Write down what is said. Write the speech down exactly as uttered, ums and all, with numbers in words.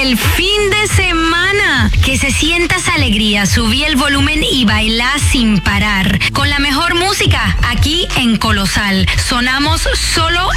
el fin de semana. Que se sienta esa alegría, subí el volumen y bailá sin parar. Con la mejor música, aquí en Colosal. Sonamos solo